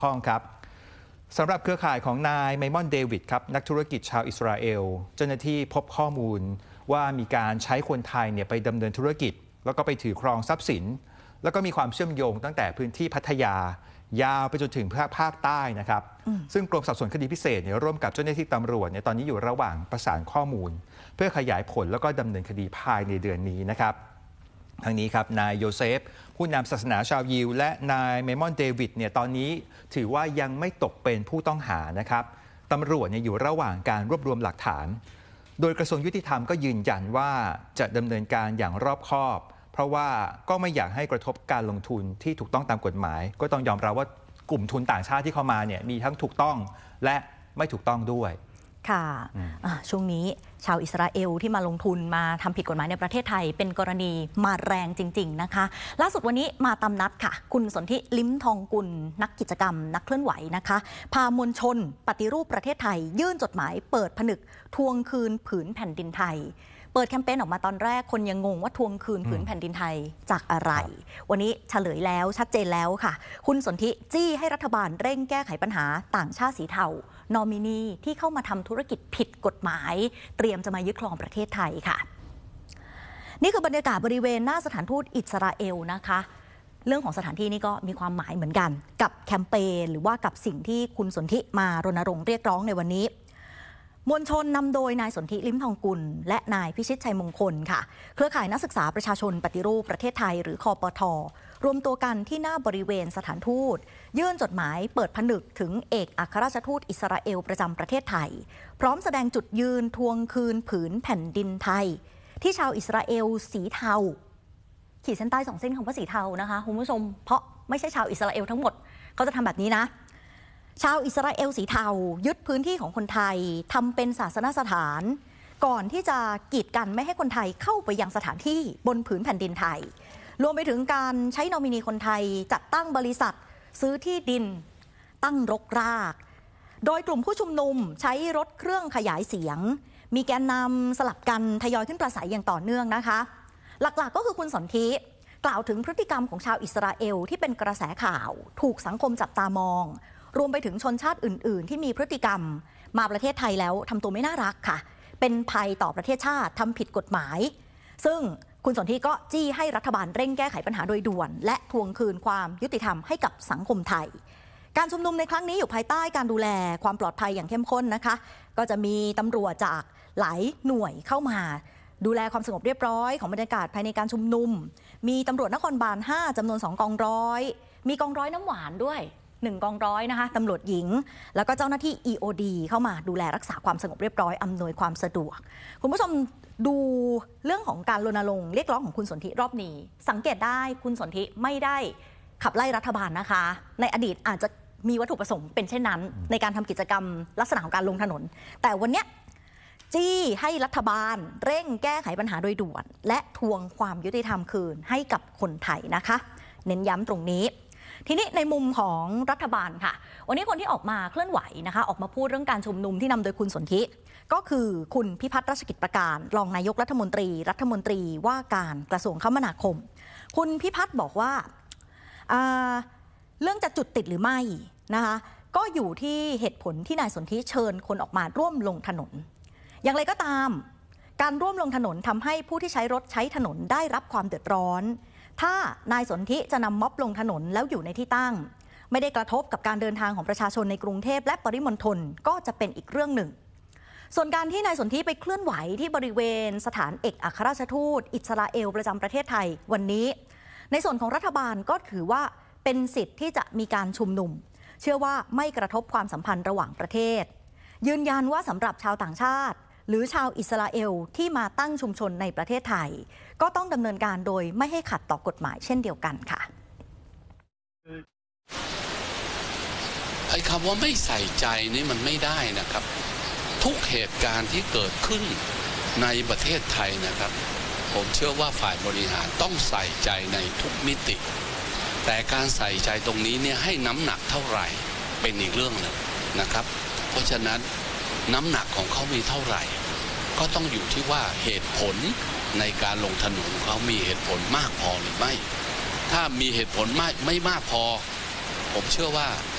ข้องครับสำหรับเครือข่ายของนายไมมอนเดวิดครับนักธุรกิจชาวอิสราเอลเจ้าหน้าที่พบข้อมูลว่ามีการใช้คนไทยไปดำเนินธุรกิจแล้วก็ไปถือครองทรัพย์สินแล้วก็มีความเชื่อมโยงตั้งแต่พื้นที่พัทยายาวไปจนถึงภาคใต้นะครับซึ่งกรมสอบสวนคดีพิเศษร่วมกับเจ้าหน้าที่ตำรวจตอนนี้อยู่ระหว่างประสานข้อมูลเพื่อขยายผลแล้วก็ดำเนินคดีภายในเดือนนี้นะครับทั้งนี้ครับนายโยเซฟผู้นำศาสนาชาวยิวและนายไมมอนเดวิดตอนนี้ถือว่ายังไม่ตกเป็นผู้ต้องหานะครับตำรวจอยู่ระหว่างการรวบรวมหลักฐานโดยกระทรวงยุติธรรมก็ยืนยันว่าจะดำเนินการอย่างรอบคอบเพราะว่าก็ไม่อยากให้กระทบการลงทุนที่ถูกต้องตามกฎหมายก็ต้องยอมรับว่ากลุ่มทุนต่างชาติที่เข้ามามีทั้งถูกต้องและไม่ถูกต้องด้วยค่ะช่วงนี้ชาวอิสราเอลที่มาลงทุนมาทำผิดกฎหมายในประเทศไทยเป็นกรณีมาแรงจริงๆนะคะล่าสุดวันนี้มาตามนัดค่ะคุณสนธิลิ้มทองกุลนักกิจกรรมนักเคลื่อนไหวนะคะพามวลชนปฏิรูปประเทศไทยยื่นจดหมายเปิดผนึกทวงคืนผืนแผ่นดินไทยเปิดแคมเปญออกมาตอนแรกคนยังงงว่าทวงคืนผืนแผ่นดินไทยจากอะไรวันนี้เฉลยแล้วชัดเจนแล้วค่ะคุณสนธิจี้ให้รัฐบาลเร่งแก้ไขปัญหาต่างชาติสีเทานอมินีที่เข้ามาทำธุรกิจผิดกฎหมายเตรียมจะมายึดครองประเทศไทยค่ะนี่คือบรรยากาศบริเวณหน้าสถานทูตอิสราเอลนะคะเรื่องของสถานที่นี่ก็มีความหมายเหมือนกันกับแคมเปญหรือว่ากับสิ่งที่คุณสนธิมารณรงค์เรียกร้องในวันนี้มวลชนนำโดยนายสนธิลิ้มทองกุลและนายพิชิตชัยมงคลค่ะเครือข่ายนักศึกษาประชาชนปฏิรูปประเทศไทยหรือคปท.รวมตัวกันที่หน้าบริเวณสถานทูตยื่นจดหมายเปิดผนึกถึงเอกอัครราชทูตอิสราเอลประจำประเทศไทยพร้อมแสดงจุดยืนทวงคืนผืนแผ่นดินไทยที่ชาวอิสราเอลสีเทาขีดเส้นใต้2 เส้นคำว่าสีเทานะคะคุณผู้ชมเพราะไม่ใช่ชาวอิสราเอลทั้งหมดเขาจะทำแบบนี้นะชาวอิสราเอลสีเทายึดพื้นที่ของคนไทยทำเป็นศาสนสถานก่อนที่จะกีดกันไม่ให้คนไทยเข้าไปยังสถานที่บนผืนแผ่นดินไทยรวมไปถึงการใช้นอมินีคนไทยจัดตั้งบริษัทซื้อที่ดินตั้งรกรากโดยกลุ่มผู้ชุมนุมใช้รถเครื่องขยายเสียงมีแกนนำสลับกันทยอยขึ้นปราศัยอย่างต่อเนื่องนะคะหลักๆก็คือคุณสนธิกล่าวถึงพฤติกรรมของชาวอิสราเอลที่เป็นกระแสข่าวถูกสังคมจับตามองรวมไปถึงชนชาติอื่นๆที่มีพฤติกรรมมาประเทศไทยแล้วทำตัวไม่น่ารักค่ะเป็นภัยต่อประเทศชาติทำผิดกฎหมายซึ่งคุณสนธิก็จี้ให้รัฐบาลเร่งแก้ไขปัญหาโดยด่วนและทวงคืนความยุติธรรมให้กับสังคมไทยการชุมนุมในครั้งนี้อยู่ภายใต้การดูแลความปลอดภัยอย่างเข้มข้นนะคะก็จะมีตำรวจจากหลายหน่วยเข้ามาดูแลความสงบเรียบร้อยของบรรยากาศภายในการชุมนุมมีตำรวจนครบาล5จำนวน2 กองร้อยมีกองร้อยน้ำหวานด้วย1 กองร้อยนะคะตำรวจหญิงแล้วก็เจ้าหน้าที่ EOD เข้ามาดูแลรักษาความสงบเรียบร้อยอำนวยความสะดวกคุณผู้ชมดูเรื่องของการรณรงค์เรียกร้องของคุณสนธิรอบนี้สังเกตได้คุณสนธิไม่ได้ขับไล่รัฐบาลนะคะในอดีตอาจจะมีวัตถุประสงค์เป็นเช่นนั้นในการทำกิจกรรมลักษณะของการลงถนนแต่วันนี้จี้ให้รัฐบาลเร่งแก้ไขปัญหาโดยด่วนและทวงความยุติธรรมคืนให้กับคนไทยนะคะเน้นย้ำตรงนี้ทีนี้ในมุมของรัฐบาลค่ะวันนี้คนที่ออกมาเคลื่อนไหวนะคะออกมาพูดเรื่องการชุมนุมที่นำโดยคุณสนธิก็คือคุณพิพัฒน์รัชกิจประการรองนายกรัฐมนตรีว่าการกระทรวงคมนาคมคุณพิพัฒน์บอกว่าเรื่องจะจุดติดหรือไม่นะคะก็อยู่ที่เหตุผลที่นายสนธิเชิญคนออกมาร่วมลงถนนอย่างไรก็ตามการร่วมลงถนนทำให้ผู้ที่ใช้รถใช้ถนนได้รับความเดือดร้อนถ้านายสนธิจะนำม็อบลงถนนแล้วอยู่ในที่ตั้งไม่ได้กระทบกับการเดินทางของประชาชนในกรุงเทพและปริมณฑลก็จะเป็นอีกเรื่องหนึ่งส่วนการที่นายสนธิไปเคลื่อนไหวที่บริเวณสถานเอกอัครราชทูตอิสราเอลประจำประเทศไทยวันนี้ในส่วนของรัฐบาลก็ถือว่าเป็นสิทธิ์ที่จะมีการชุมนุมเชื่อว่าไม่กระทบความสัมพันธ์ระหว่างประเทศยืนยันว่าสำหรับชาวต่างชาติหรือชาวอิสราเอลที่มาตั้งชุมชนในประเทศไทยก็ต้องดำเนินการโดยไม่ให้ขัดต่อกฎหมายเช่นเดียวกันค่ะไอ้คำว่าไม่ใส่ใจนี่มันไม่ได้นะครับทุกเหตุการณ์ที่เกิดขึ้นในประเทศไทยนะครับผมเชื่อว่าฝ่ายบริหารต้องใส่ใจในทุกมิติแต่การใส่ใจตรงนี้เนี่ยให้น้ำหนักเท่าไหร่เป็นอีกเรื่องหนึ่งนะครับเพราะฉะนั้นน้ำหนักของเขามีเท่าไหร่ก็ต้องอยู่ที่ว่าเหตุผลในการลงถนนเขามีเหตุผลมากพอหรือไม่ถ้ามีเหตุผลไม่มากพอผมเชื่อว่า